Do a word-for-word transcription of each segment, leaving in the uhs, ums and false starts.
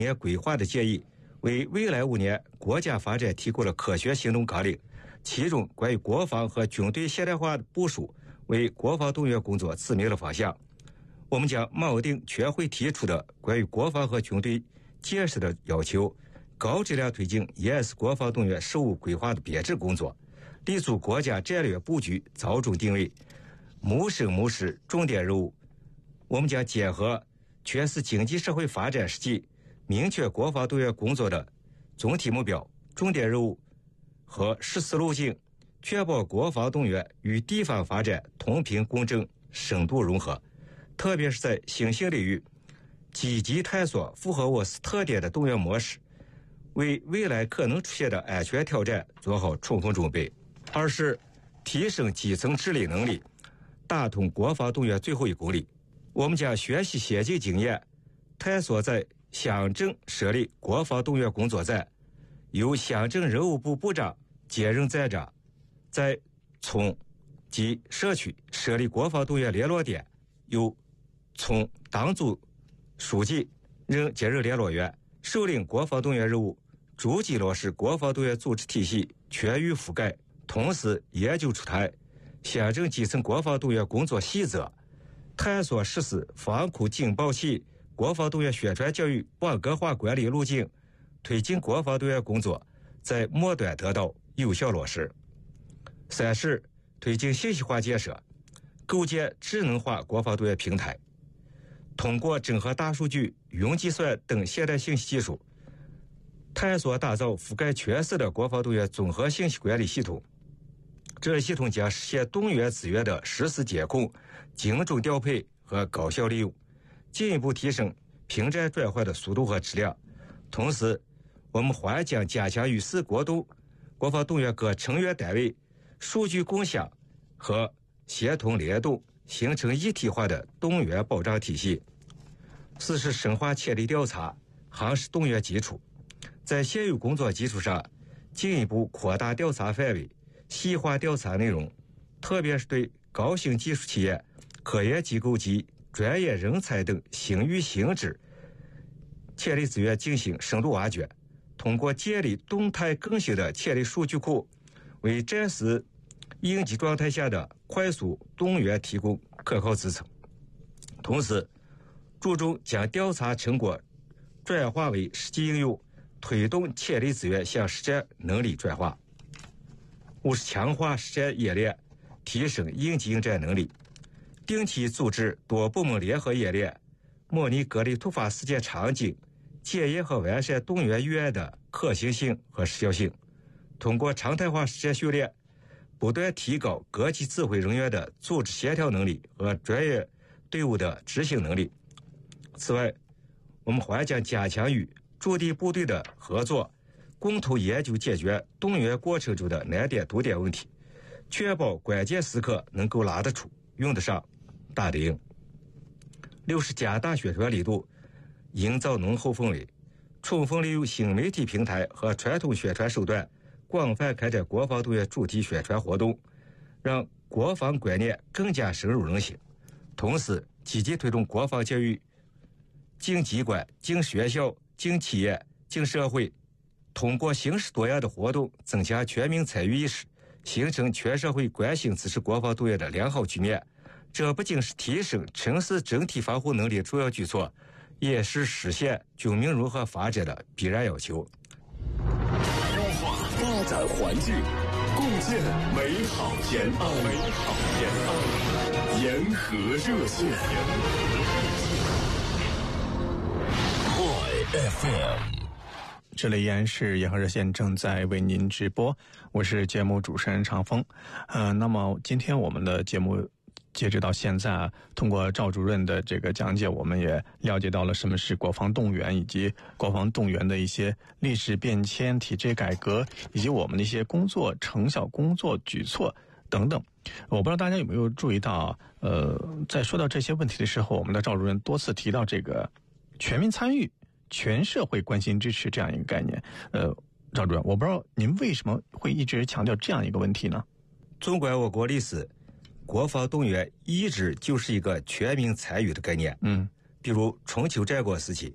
年规划的建议，为未来五年国家发展提供了科学行动纲领。其中关于国防和军队现代化的部署，为国防动员工作指明了方向。我们将铆定全会提出的关于国防和军队建设的要求，高质量推进严实国防动员事务规划的编制工作，立足国家战略布局早中定位，谋生谋实重点任务。我们将结合全市经济社会发展实际，明确国防动员工作的总体目标、重点任务和实施路径，确保国防动员与地方发展同频共振、深度融合。特别是在新兴领域，积极探索符合我市特点的动员模式，为未来可能出现的安全挑战做好充分准备。二是提升基层治理能力，打通国防动员最后一公里。我们将学习先进经验，探索在乡镇设立国防动员工作站，由乡镇人务部部长兼任站长，在村及社区设立国防动员联络点，由村党组书记任兼任联络员，首领国防动员任务，逐级落实国防动员组织体系全域覆盖，同时研究出台乡镇基层国防动员工作细则，探索实施防空警报器国防动员宣传教育网格化管理路径，推进国防动员工作在末端得到有效落实。三是推进信息化建设，构建智能化国防动员平台，通过整合大数据、云计算等现代信息技术，探索打造覆盖全市的国防动员综合信息管理系统。这一系统将实现动员资源的实时监控、精准调配和高效利用，进一步提升平战转换的速度和质量。同时，我们还将加强与市国动国防动员各成员单位数据共享和协同联动，形成一体化的动员保障体系。四是深化潜力调查，夯实动员基础，在现有工作基础上进一步扩大调查范围，细化调查内容，特别是对高新技术企业、科研机构及专业人才等新域新知潜力资源进行深度挖掘，通过建立动态更新的潜力数据库，为战时应急状态下的快速动员提供可靠支撑。同时，注重将调查成果转化为实际应用，推动潜力资源向实战能力转化。五是强化实战演练，提升应急应战能力，定期组织多部门联合演练，模拟各类突发事件场景，检验和完善动员预案的可行性和时效性。通过常态化实战训练，不断提高各级指挥人员的组织协调能力和专业队伍的执行能力。此外，我们还将加强与驻地部队的合作，共同研究解决动员过程中的难点堵点问题，确保关键时刻能够拉得出、用得上、打得赢。六是加大宣传力度，营造浓厚氛围，充分利用新媒体平台和传统宣传手段，广泛开展国防动员主题宣传活动，让国防观念更加深入人心。同时，积极推动国防教育进机关、进学校、进企业、进社会，通过形式多样的活动，增强全民参与意识，形成全社会关心支持国防动员的良好局面。这不仅是提升城市整体防护能力的重要举措，也是实现军民融合发展的必然要求。 优化发展环境，共建美好延安。美好延安，沿河热线。F M， 这里依然是沿河热线正在为您直播，我是节目主持人常峰。呃，那么今天我们的节目截止到现在啊，通过赵主任的这个讲解，我们也了解到了什么是国防动员，以及国防动员的一些历史变迁、体制改革，以及我们的一些工作成效、工作举措等等。我不知道大家有没有注意到，呃，在说到这些问题的时候，我们的赵主任多次提到这个全民参与、全社会关心支持这样一个概念。呃，赵主任，我不知道您为什么会一直强调这样一个问题呢？ 纵观我国历史，国防动员一直就是一个全民参与的概念。 嗯， 比如春秋战国时期，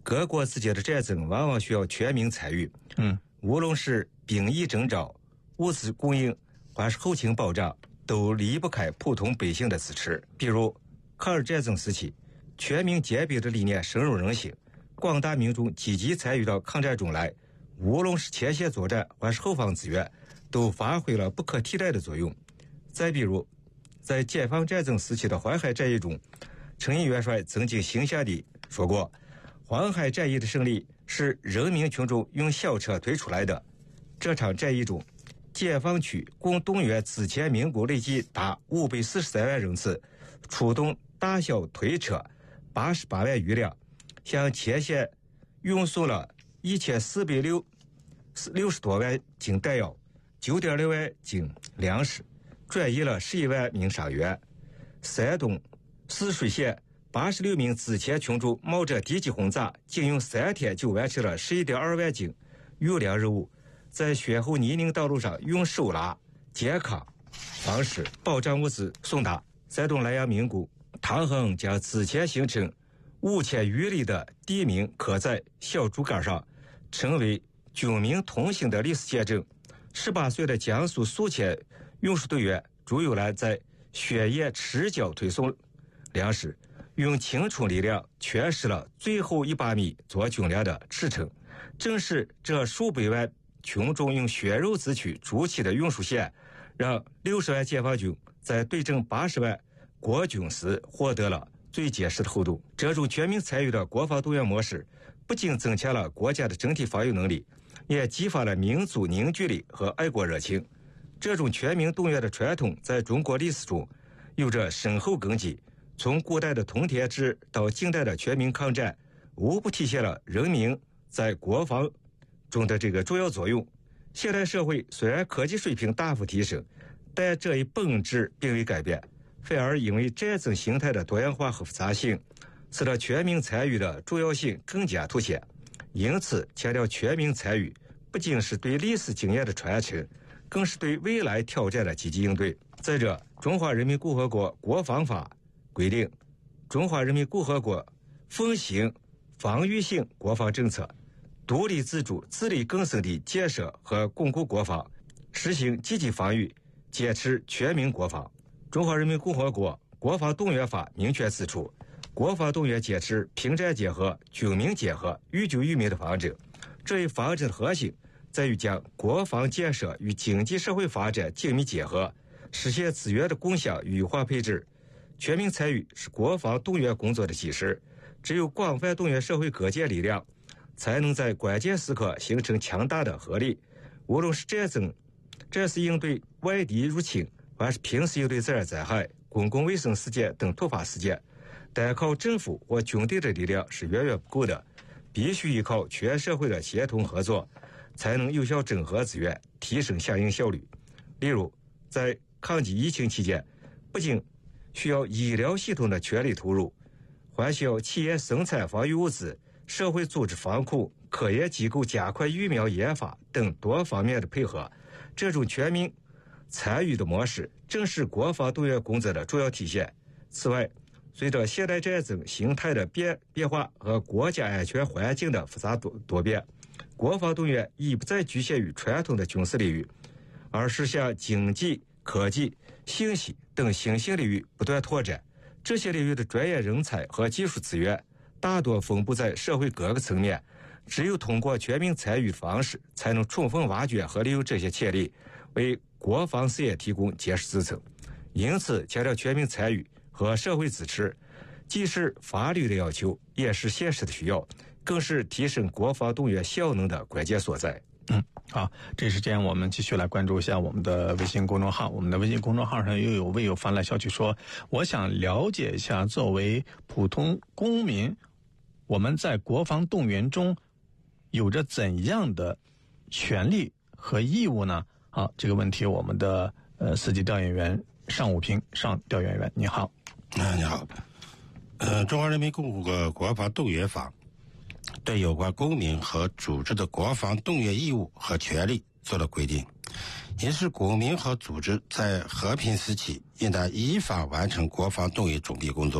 各国之间的战争往往需要全民参与。 嗯， 无论是兵役征召、物资供应，还是后勤保障，都离不开普通百姓的支持。比如抗日战争时期，全民皆兵的理念深入人心，广大民众积极参与到抗战中来，无论是前线作战还是后方支援，都发挥了不可替代的作用。再比如，在解放战争时期的淮海战役中，陈毅元帅曾经形象地说过，淮海战役的胜利是人民群众用小车推出来的。这场战役中，解放区共动员之前民国累计达五百四十三万人次，出动大小推车八十八万余辆，向前线运送了一千四百六六十多万斤弹药，九点六万斤粮食，转移了十一万名伤员。山东泗水县八十六名之前群众冒着敌机轰炸，仅用三天就完成了十一点二万斤运粮任务，在雪后泥泞道路上用手拉、健康方式保障物资送达。山东莱阳民工唐恒将之前形成五千余里的地名刻在小竹竿上，成为军民同行的历史见证。十八岁的江苏宿迁运输队员朱友兰在雪夜赤脚推送粮食，用青春力量诠释了最后一把米做军粮的驰骋。正是这数百万群众用血肉之躯筑起的运输线，让六十万解放军在对阵八十万国军时获得了最结实的后盾。这种全民参与的国防动员模式，不仅增强了国家的整体防御能力，也激发了民族凝聚力和爱国热情。这种全民动员的传统在中国历史中有着深厚根基，从古代的通天制到近代的全民抗战，无不体现了人民在国防中的这个重要作用。现代社会虽然科技水平大幅提升，但这一本质并未改变，反而因为战争形态的多样化和复杂性，使得全民参与的重要性更加凸显。因此，强调全民参与不仅是对历史经验的传承，更是对未来挑战的积极应对。再者，中华人民共和国国防法规定，中华人民共和国奉行防御性国防政策，独立自主、自力更生地建设和巩固国防，实行积极防御，坚持全民国防。中华人民共和国国防动员法明确指出，国防动员坚持平战结合、军民结合、寓军于民的方针。这一方针的核心在于将国防建设与经济社会发展紧密结合，实现资源的共享与有效配置。全民参与是国防动员工作的基石，只有广泛动员社会各界力量，才能在关键时刻形成强大的合力。无论是战争、战时应对外敌入侵，还是平时应对自然灾害、公共卫生事件等突发事件，单靠政府或军队的力量是远远不够的，必须依靠全社会的协同合作，才能有效整合资源，提升响应效率。例如，在抗击疫情期间，不仅需要医疗系统的全力投入，还需要企业生产防御物资、社会组织防控、科研机构加快疫苗研发等多方面的配合。这种全民参与的模式正是国防动员工作的重要体现。此外，随着现代战争形态的变变化和国家安全环境的复杂多多变，国防动员已不再局限于传统的军事领域，而是向经济、科技、信息等新兴领域不断拓展。这些领域的专业人才和技术资源大多分布在社会各个层面，只有通过全民参与的方式，才能充分挖掘和利用这些潜力，为国防事业提供坚实支撑。因此，强调全民参与和社会支持，既是法律的要求，也是现实的需要，更是提升国防动员效能的关键所在。 嗯，好，这时间我们继续来关注一下我们的微信公众号。我们的微信公众号上又有微友发来消息说，我想了解一下，作为普通公民，我们在国防动员中有着怎样的权利和义务呢？好，这个问题我们的呃司机调研员尚武平尚调研员，你好。 啊，你好。呃，中华人民共和国国防动员法对有关公民和组织的国防动员义务和权利做了规定，也是公民和组织在和平时期应当依法完成国防动员准备工作。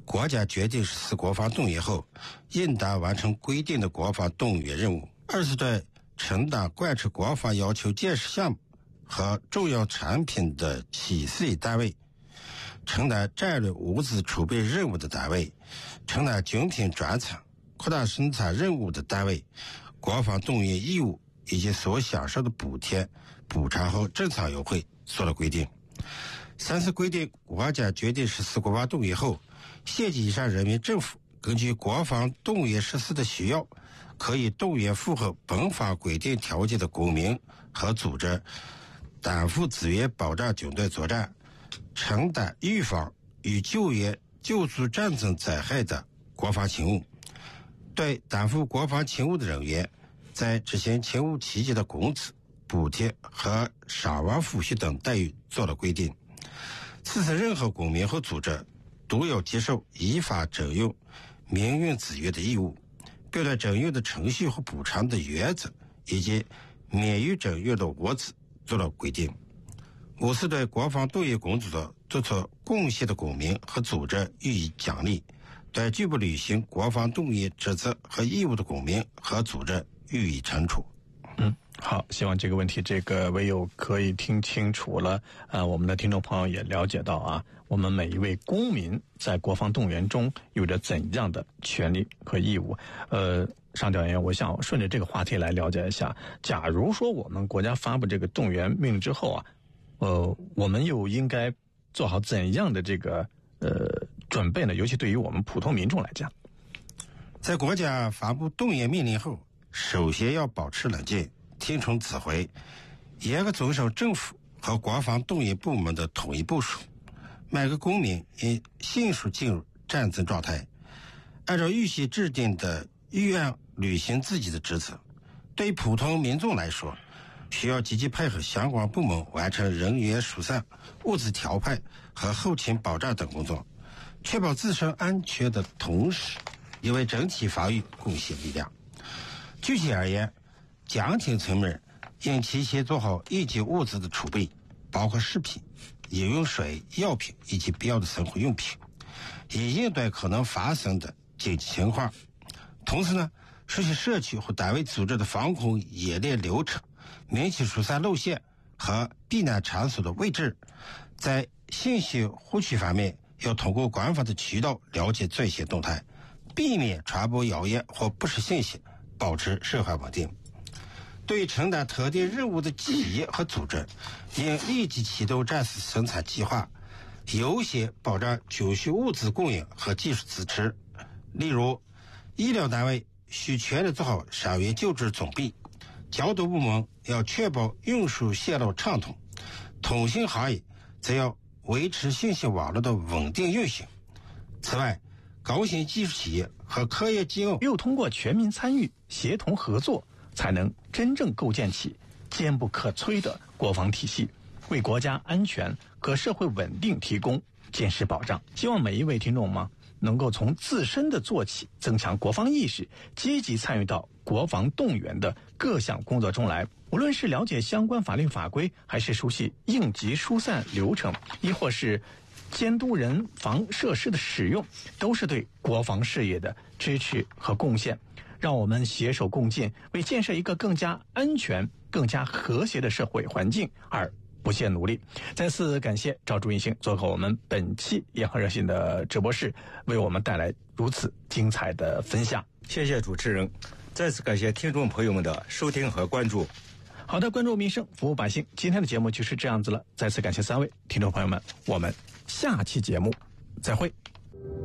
国家决定实施国防动员后，应当完成规定的国防动员任务。二是对承担贯彻国防要求建设项目和重要产品的企事单位，承担战略物资储备任务的单位，承担军品专产、扩大生产任务的单位，国防动员义务以及所享受的补贴、补偿和政策优惠做了规定。三是规定国家决定实施国防动员后，县级以上人民政府根据国防动员实施的需要，可以动员符合本法规定条件的公民和组织，担负资源保障军队作战，承担预防与救援救助战争灾害的国防勤务。对担负国防勤务的人员，在执行勤务期间的工资、补贴和伤亡抚恤等待遇做了规定。此次任何公民和组织都要接受依法征用民用资源的义务，并对征用的程序和补偿的原则以及免予征用的物资做了规定。五是对国防动员工作做出贡献的公民和组织予以奖励，对拒不履行国防动员职责和义务的公民和组织予以惩处。 嗯，好，希望这个问题这个唯有可以听清楚了。呃，我们的听众朋友也了解到啊，我们每一位公民在国防动员中有着怎样的权利和义务。呃，上调员，我想顺着这个话题来了解一下，假如说我们国家发布这个动员命令之后啊，呃，我们又应该做好怎样的这个呃准备呢？尤其对于我们普通民众来讲， 在国家发布动员命令后，首先要保持冷静，听从指挥，严格遵守政府和国防动员部门的统一部署。每个公民应迅速进入战争状态，按照预先制定的预案履行自己的职责。对于普通民众来说，需要积极配合相关部门完成人员疏散、物资调配和后勤保障等工作，确保自身安全的同时，也为整体防御贡献力量。具体而言，家庭层面应提前做好应急物资的储备，包括食品、饮用水、药品以及必要的生活用品，以应对可能发生的紧急情况。同时呢，熟悉社区或单位组织的防空演练流程，明确疏散路线和避难场所的位置。在信息获取方面，要通过官方的渠道了解最新动态，避免传播谣言或不实信息，保持社会稳定。对于承担特定任务的企业和组织，应立即启动战时生产计划，优先保障军需物资供应和技术支持。例如，医疗单位需全力做好伤员救治总备，交通部门要确保运输线路畅通，通信行业则要维持信息网络的稳定运行。此外，高新技术企业和科研机构又通过全民参与、协同合作，才能真正构建起坚不可摧的国防体系，为国家安全和社会稳定提供坚实保障。希望每一位听众们能够从自身的做起，增强国防意识，积极参与到国防动员的各项工作中来。无论是了解相关法律法规，还是熟悉应急疏散流程，亦或是监督人防设施的使用，都是对国防事业的支持和贡献。让我们携手共进，为建设一个更加安全、更加和谐的社会环境而不懈努力。再次感谢赵朱运星做客我们本期延河热线的直播室，为我们带来如此精彩的分享。 谢谢主持人，再次感谢听众朋友们的收听和关注。 好的，关注民生，服务百姓，今天的节目就是这样子了。再次感谢三位听众朋友们，我们下期节目再会。